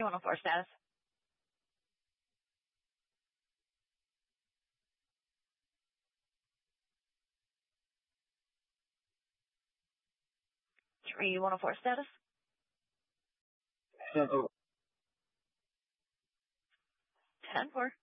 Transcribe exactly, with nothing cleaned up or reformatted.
one oh four status. three one oh four status. ten oh. ten four.